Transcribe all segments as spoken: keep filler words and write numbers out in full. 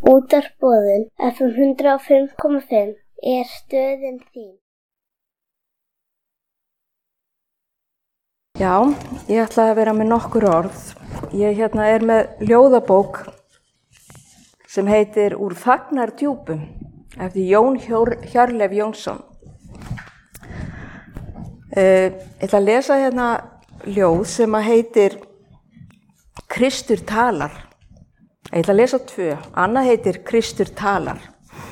Útvarpsboðun F M hundrað og fimm komma fimm er stöðin þín. Já, ég ætla að vera með nokkur orð. Ég hérna er með ljóðabók sem heitir Úr þagnardjúpum eftir Jón Hjörleif Jónsson. Uh, ég ætla að lesa hérna ljóð sem að heitir Kristur talar. Ég ætla að lesa tvö. Annað heitir Kristur talar.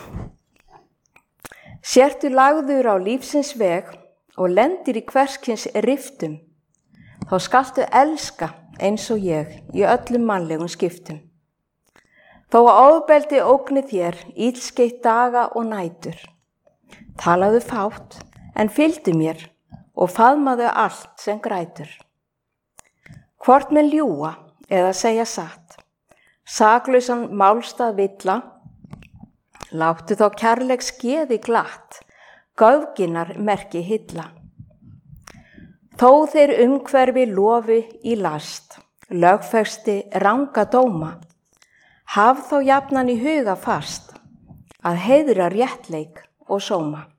Sértu lagður á lífsins veg og lendir í hverskins riftum, þá skaltu elska eins og ég í öllum mannlegum skiptum. Þó að ofbeldi ógni þér illskeitt daga og nætur, talaðu fátt en fylgdu mér og faðmaðu allt sem grætur. Hvort með ljúga eða segja satt, saklausan málstað villa, láttu þá kærleiks geði glatt, göfginar merki hilla. Þó þeir umhverfi lofi í last, lögfesti ranga dóma, haf þá jafnan í huga fast, að heiðra réttleik og sóma.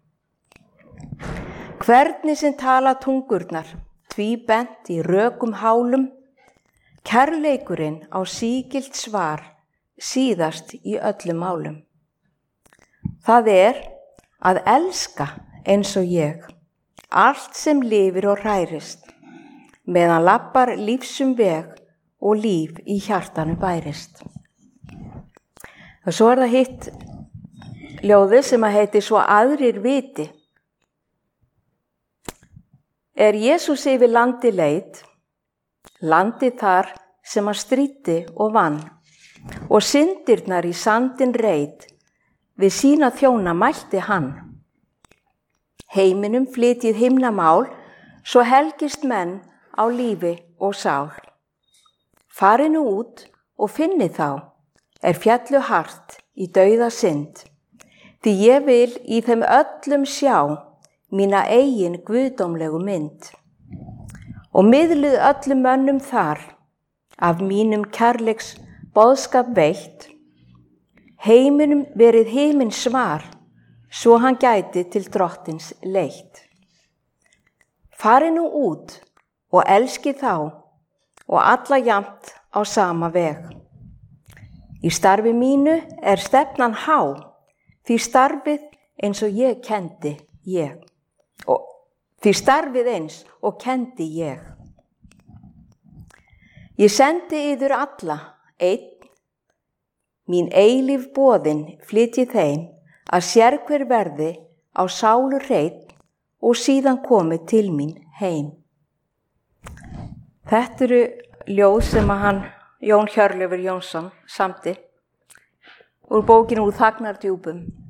Hvernig sem tala tungurnar, tvíbent í rökum hálum, kærleikurinn á sígilt svar, síðast í öllum málum. Það er að elska eins og ég, allt sem lifir og hrærist, meðan lappar lífsum veg og líf í hjartanu bærist. Og svo er það hitt ljóði sem að heiti Svo aðrir viti. Er Jesús yfir landi leit, landi þar sem hann stríddi og vann, og syndirnar í sandin reit, við sína þjóna mælti hann. Heiminum flytjið himnamál, svo helgist menn á lífi og sál. Farið nú út og finnið þá, er fjallu hart í dauða synd, því ég vil í þeim öllum sjá mína eigin guðdómlegu mynd. Og miðluð öllum mönnum þar, af mínum kærleiks boðskap veitt, heiminum verið himinn svar, svo hann gæti til drottins leitt. Farið nú út og elskið þá, og alla jafnt á sama veg. Í starfi mínu er stefnan há, því starfið eins og ég kendi ég. Og því starfið eins og kendi ég. Ég sendi yður alla, einn, mín eilíf boðin flytji þeim, að sérhver verði á sálu hreinn og síðan komi til mín heim. Þetta eru ljóð sem að hann, Jón Hjörleifur Jónsson, samdi úr bókinu Úr þagnardjúpum.